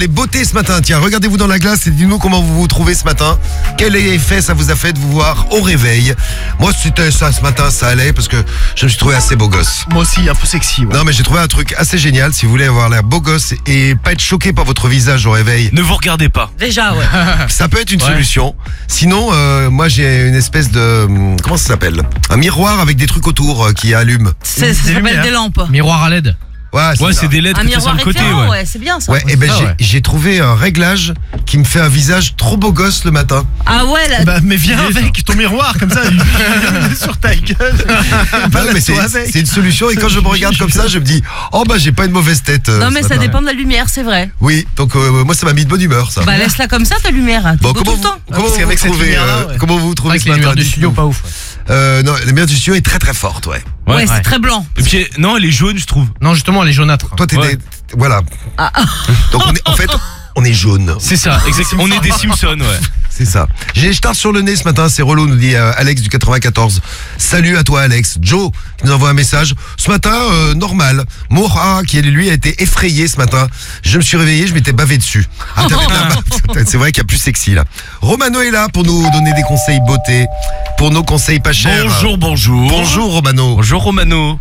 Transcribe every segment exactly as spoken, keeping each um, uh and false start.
les beautés ce matin. Tiens, regardez-vous dans la glace et dites-nous comment vous vous trouvez ce matin. Quel effet ça vous a fait de vous voir au réveil? Moi, c'était ça ce matin, ça allait parce que je me suis trouvé assez beau gosse. Moi aussi, un peu sexy. Ouais. Non, mais j'ai trouvé un truc assez génial. Si vous voulez avoir l'air beau gosse et pas être choqué par votre visage au réveil, Ne vous regardez pas. Déjà, ouais. ça peut être une Ouais. solution. Sinon, euh, moi, j'ai une espèce de... hum, Comment ça s'appelle? Un miroir avec des trucs autour euh, qui allument. C'est- Ça Des s'appelle lumières. des lampes. Miroir à L E D. Ouais, Ouais, ça. c'est des lettres Un que tu fais sur miroir le côté. éclairant, Ouais. ouais, c'est bien ça. Ouais, et ben ça, j'ai ouais. j'ai trouvé un réglage qui me fait un visage trop beau gosse le matin. Ah ouais, là, Bah, mais viens avec ton miroir, comme ça, il est sur ta gueule. Non, mais c'est avec. c'est une solution et quand je me regarde comme ça, je me dis oh bah j'ai pas une mauvaise tête. euh, non mais ce ça matin. dépend de la lumière, c'est vrai. Oui, donc euh, moi ça m'a mis de bonne humeur ça. Bah laisse-la comme ça ta lumière. T'es Bon, beau tout comment le vous, temps. comment Parce vous qu'avec vous cette trouvez lumière-là, euh, ouais. comment vous vous trouvez Avec ce les matin lumières du dites-nous. studio, pas ouf. Euh, non, la lumière du studio est très très forte, ouais. Ouais, Ouais. c'est très blanc. Et puis, non, elle est jaune, je trouve. Non, justement, elle est jaunâtre. Toi t'es Ouais. des- voilà. Donc on est, en fait on est jaune. C'est ça, exactement. On est des Simpsons, ouais. C'est ça. J'ai les stars sur le nez ce matin, c'est relou, nous dit euh, Alex du quatre-vingt-quatorze. Salut à toi Alex. Joe qui nous envoie un message. Ce matin, euh, normal. Moura qui lui a été effrayé ce matin. Je me suis réveillé, je m'étais bavé dessus. Ah, t'avais de la bave. C'est vrai qu'il y a plus sexy là. Romano est là pour nous donner des conseils beauté, pour nos conseils pas chers. Bonjour, bonjour. Bonjour Romano. Bonjour, Romano.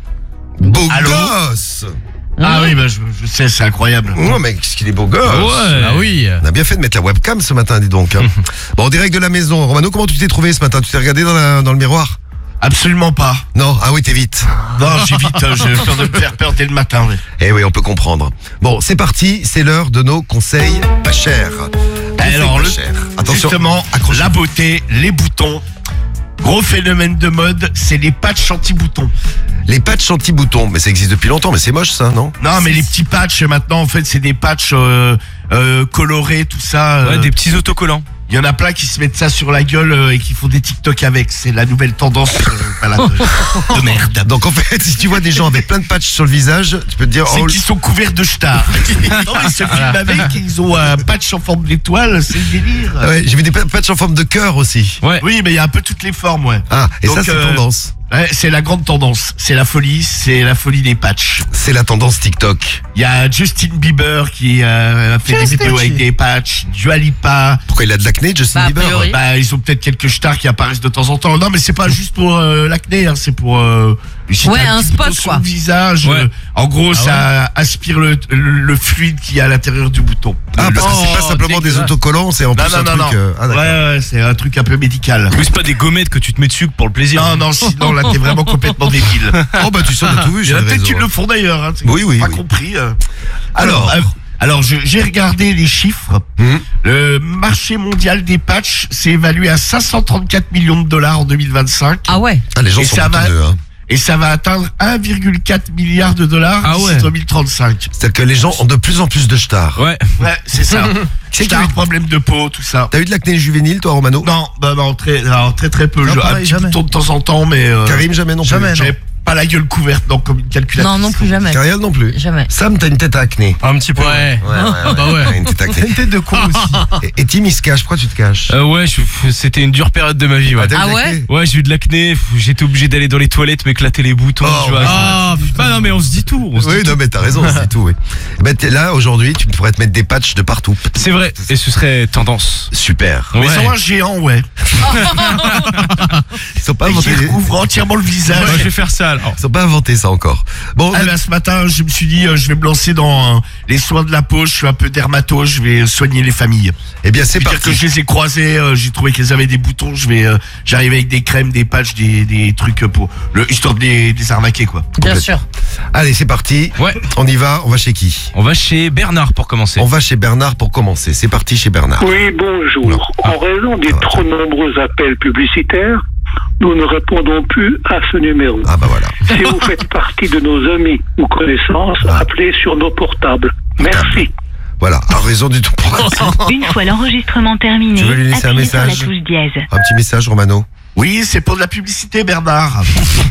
Beau Allô gosse. Ah oui, bah, je, je sais, c'est incroyable. Oh mec, qu'est-ce qu'il est beau gosse. Ouais. Ah oui. On a bien fait de mettre la webcam ce matin, dis donc. hein. Bon, en direct de la maison. Romano, comment tu t'es trouvé ce matin? Tu t'es regardé dans, la- dans le miroir? Absolument pas. Non, ah oui, t'es vite. Non, j'ai vite, euh, j'ai peur de me faire peur dès le matin. Oui. Eh oui, on peut comprendre. Bon, c'est parti, c'est l'heure de nos conseils pas chers. Conseils Alors, pas le- chers. Attention, Justement, accrochez-vous. la beauté, les boutons. Gros phénomène de mode, c'est les patchs anti-boutons. Les patchs anti-boutons, mais ça existe depuis longtemps, mais c'est moche ça, non? Non, mais les petits patchs, maintenant, en fait, c'est des patchs euh, euh, colorés, tout ça. Ouais, euh, des petits autocollants. Il y en a plein qui se mettent ça sur la gueule euh, et qui font des TikTok avec. C'est la nouvelle tendance euh, voilà, de, de merde. Donc en fait, si tu vois des gens avec plein de patchs sur le visage, tu peux te dire... C'est oh, qu'ils sont couverts de stars. Non, ils se filment avec, ils ont un patch en forme d'étoile, c'est le délire. ouais, j'ai vu des patchs en forme de cœur aussi. Ouais. Oui, mais il y a un peu toutes les formes, ouais. Ah, et Donc, ça c'est euh, tendance. Ouais, c'est la grande tendance. C'est la folie, c'est la folie des patchs. C'est la tendance TikTok. Il y a Justin Bieber qui euh, a fait des Justin. vidéos avec des patchs, Dua Lipa. Pourquoi il a de l'acné, Justin Bah, a Bieber? priori. Bah, ils ont peut-être quelques stars qui apparaissent de temps en temps. Non, mais c'est pas juste pour euh, l'acné, hein, c'est pour euh, si Ouais, t'as un petit spot, bouton sur quoi. le visage. Ouais. euh, en gros, ça aspire le, le, le fluide qui est à l'intérieur du bouton. Ah, parce que c'est pas Oh, simplement des dégueulasse. autocollants, c'est en Non, plus non, un non, truc... non. euh, ah, ouais, d'accord. ouais, c'est un truc un peu médical. Oui, c'est pas des gommettes que tu te mets dessus pour le plaisir. Non, non, sinon là, t'es vraiment complètement débile. Oh bah tu sens, on a tout vu Il y sur en a les peut-être réseaux. qui le font d'ailleurs. Hein, Oui, oui, Pas oui. compris. euh. Alors. Alors, euh, alors je- j'ai regardé les chiffres. Hum. Le marché mondial des patchs s'est évalué à cinq cent trente-quatre millions de dollars en deux mille vingt-cinq. Ah ouais. Ah, les gens Et sont ça va- boutonneux, hein. Et ça va atteindre un virgule quatre milliard de dollars Ah d'ici ouais. deux mille trente-cinq. C'est-à-dire que les gens ont de plus en plus de stars. Ouais. Ouais, c'est ça. C'est J'ai que- un problème de peau, tout ça. T'as eu de l'acné juvénile, toi, Romano? Non, bah non, très, alors, très très peu. Non, Je- un pareil, petit jamais. bouton de temps en temps, mais euh, Karim, jamais non plus. Jamais, non. j'avais pas la gueule couverte, donc comme une calculatrice. Non, non plus jamais. Cariel non plus. Jamais. Sam, t'as une tête à acné. Un petit peu. Ouais. ouais, bah ouais. T'as une tête à acné. Une tête de con aussi. Et, et Tim, il se cache. Pourquoi tu te caches? Euh, ouais, je- c'était une dure période de ma vie, ouais. T'as eu Ah de ouais l'acné? Ouais, j'ai eu de l'acné, j'étais obligé d'aller dans les toilettes, m'éclater les boutons, Oh, tu vois. Ah, putain. Bah non, mais on se dit tout. on se Oui, dit non, tout. mais t'as raison, c'est tout, oui. Eh Ben, t'es là, aujourd'hui, tu pourrais te mettre des patchs de partout. C'est vrai, et ce serait tendance. Super. Mais Ouais. sans un géant, ouais. Ils sont pas Et inventés. qui recouvre entièrement le visage. Moi, je vais faire ça alors. Ils sont pas inventés ça encore. Bon, Ah bah, ce matin, je me suis dit, euh, je vais me lancer dans euh, les soins de la peau. Je suis un peu dermato, je vais soigner les familles. eh bien, c'est C'est dire parti. que je les ai croisés, euh, j'ai trouvé qu'elles avaient des boutons. Je vais, euh, j'arrive avec des crèmes, des patchs, des, des trucs pour le histoire de les, de les arnaquer, quoi. Bien sûr. Allez, c'est parti. Ouais. On y va. On va chez qui? On va chez Bernard pour commencer. On va chez Bernard pour commencer. C'est parti chez Bernard. Oui, bonjour. En raison des trop nombreux appels publicitaires, nous ne répondons plus à ce numéro. Ah bah voilà. Si vous faites partie de nos amis ou connaissances, appelez sur nos portables. Merci. Voilà. À raison du tout. Une fois l'enregistrement terminé, Tu veux lui laisser un appuyez sur la message touche dièse. Un petit message, Romano. Oui, c'est pour de la publicité, Bernard.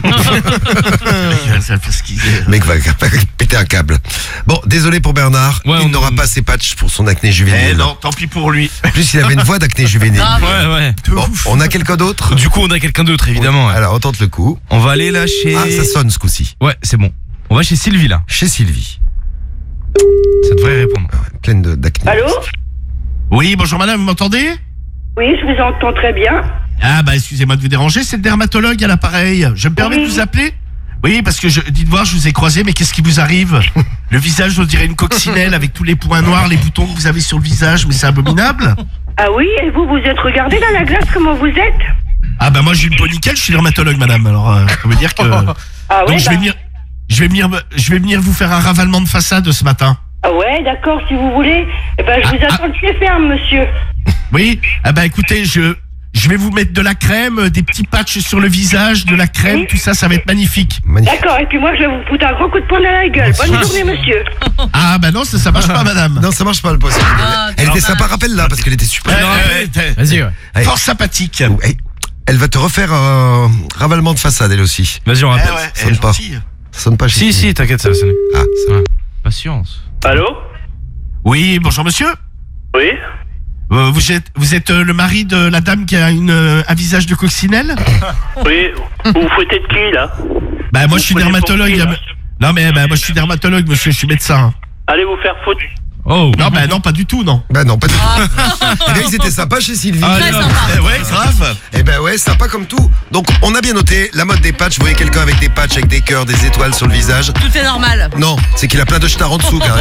Ça fait ce qu'il dit. Le mec va péter un câble. Bon, désolé pour Bernard. Ouais, il on- n'aura pas ses patchs pour son acné Eh juvénile. non, tant pis pour lui. En plus, il avait une voix d'acné juvénile. Ah, Ouais, ouais. Bon, on a quelqu'un d'autre? Du coup, on a quelqu'un d'autre, évidemment. ouais. Alors, on tente le coup. On va aller là chez. Ah, ça sonne ce coup-ci. Ouais, c'est bon. On va chez Sylvie là. Chez Sylvie. Ça devrait répondre. Pleine de- d'acné. Allô? Oui, bonjour madame, vous m'entendez? Oui, je vous entends très bien. Ah bah excusez-moi de vous déranger, c'est le dermatologue à l'appareil. Je me permets Oui. de vous appeler? Oui, parce que je, dites voir, je vous ai croisé, mais qu'est-ce qui vous arrive? Le visage, on dirait une coccinelle avec tous les points noirs, les boutons que vous avez sur le visage, mais c'est abominable. Ah oui, et vous, vous êtes regardé dans la glace comment vous êtes? Ah bah moi j'ai une peau nickel, je suis dermatologue madame, alors euh, ça veut dire que... Ah Donc ouais, je bah- vais venir, je vais venir, je vais venir vous faire un ravalement de façade ce matin. Ah ouais, d'accord, si vous voulez. Eh ben, je vous Ah, attends de pied ferme, monsieur. Oui? Ah bah écoutez, je, je vais vous mettre de la crème, des petits patchs sur le visage, de la crème, Oui. tout ça, ça va être magnifique. Magnifique. D'accord, et puis moi, je vais vous foutre un gros coup de poing dans la gueule. Bonne journée, monsieur. Ah bah non, ça, ça marche pas madame. Non, ça marche pas le poste. Ah, Elle était dommage. sympa, rappelle-la, parce qu'elle était super. Ouais, ouais, ouais, Vas-y, ouais. Allez. Fort sympathique. Hey, elle va te refaire un ravalement de façade, elle aussi. Vas-y, on Ouais, rappelle. ouais, ça elle est sonne pas. gentille. Ça sonne pas chez Si, lui. si, t'inquiète, ça va sonner. Ah, ça va. Patience. Allô? Oui, bonjour monsieur. Oui? Euh, vous êtes, vous êtes euh, le mari de la dame qui a une, euh, un visage de coccinelle? Oui? Vous vous foutez de qui, là? Bah moi Vous je suis prenez pour dermatologue. qui, là? Non mais bah, moi je suis dermatologue monsieur, je suis médecin. Allez vous faire foutre. Oh. Non bah non pas du tout non. Bah non, pas du tout. Eh bien, ils étaient sympas chez Sylvie. Ah, Très non, sympa. eh ouais grave. Eh ben ouais, sympa comme tout. Donc, on a bien noté la mode des patchs. Vous voyez quelqu'un avec des patchs, avec des cœurs, des étoiles sur le visage? Tout est normal. Non, c'est qu'il a plein de stars en dessous, carrément.